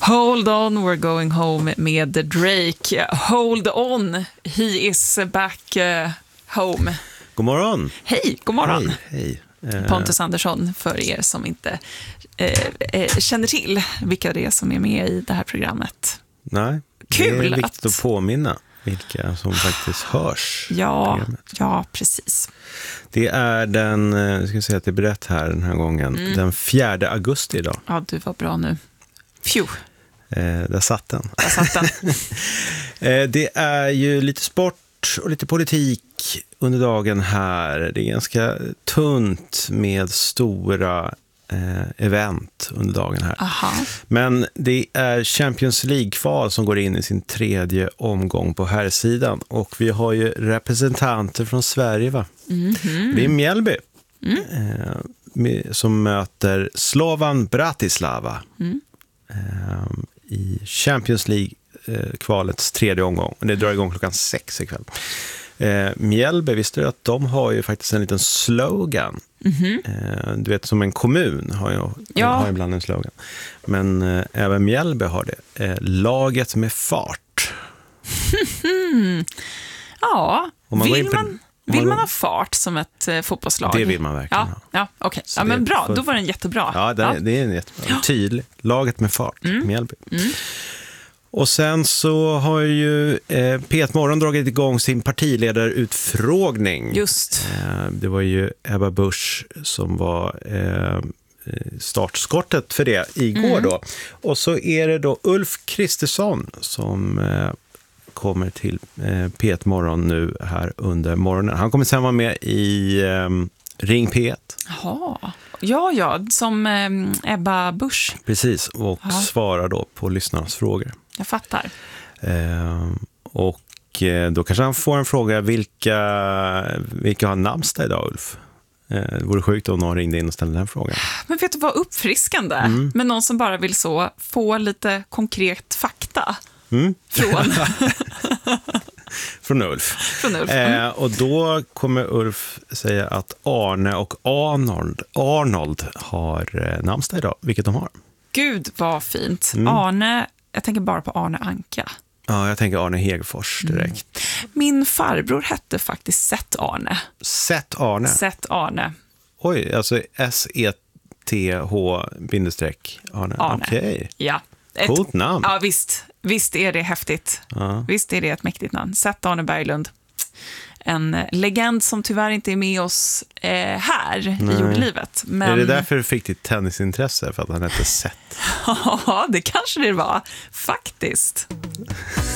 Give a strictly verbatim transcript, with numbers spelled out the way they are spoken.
Hold on, we're going home med Drake. Hold on, he is back uh, home. God morgon. Hej, god morgon. Hej, hej. Uh... Pontus Andersson, för er som inte eh, eh, känner till vilka det är som är med i det här programmet. Nej, Kul det är viktigt att, att påminna vilka som faktiskt hörs. Ja, ja, precis. Det är den, jag ska säga att det är berätt här den här gången, mm. den fjärde augusti idag. Ja, du var bra nu. Phew. Eh, där satt den. Där satt den. eh, det är ju lite sport och lite politik under dagen här. Det är ganska tunt med stora eh, event under dagen här. Aha. Men det är Champions League-kval som går in i sin tredje omgång på här sidan. Och vi har ju representanter från Sverige, va? Mm-hmm. Det är Mjällby mm. eh, med, som möter Slovan Bratislava mm. eh, i Champions League-kvalets eh, tredje omgång. Det drar igång klockan sex ikväll. Eh, Mjällby, visste du att de har ju faktiskt en liten slogan. Mm-hmm. Eh, du vet, som en kommun har ju, ja. har ibland en slogan. Men eh, även Mjällby har det. Eh, laget med fart. Ja, man vill, på, man, vill man, man ha fart som ett eh, fotbollslag? Det vill man verkligen ja, ja, okay. ja, men bra, för... då var den jättebra. Ja, det, ja. det är en jättebra. Tydlig. Laget med fart, mm. Mjällby. Mm. Och sen så har ju eh, P ett Morgon dragit igång sin partiledarutfrågning. Just. Eh, det var ju Ebba Busch som var eh, startskottet för det igår mm. då. Och så är det då Ulf Kristersson som eh, kommer till eh, P ett Morgon nu här under morgonen. Han kommer sen vara med i eh, Ring P ett. Jaha. Ja, ja, som eh, Ebba Busch. Precis, och ja. svarar då på lyssnarnas frågor. Jag fattar. Eh, och eh, då kanske han får en fråga, vilka, vilka har namnsdag idag, Ulf? Eh, det vore sjukt om någon ringde in och ställde den frågan. Men vet du vad, uppfriskande? Mm. Men någon som bara vill så få lite konkret fakta mm. från... Från Ulf. Från Ulf. Mm. Eh, och då kommer Ulf säga att Arne och Arnold, Arnold har eh, namnsdag idag, vilket de har. Gud, vad fint. Mm. Arne, jag tänker bara på Arne Anka. Ja, jag tänker Arne Hegfors direkt. Mm. Min farbror hette faktiskt Seth Arne. Seth Arne? Seth Arne. Oj, alltså S E T H Arne. Arne. Okej. Okay. Ja. Ett, Coolt namn. Ja, visst. Visst är det häftigt. Ja. Visst är det ett mäktigt namn. Seth Arne Berglund. En legend som tyvärr inte är med oss eh, här Nej. i jordelivet. Men... Är det därför du fick ditt tennisintresse? För att han hette Seth? Ja, det kanske det var. Faktiskt.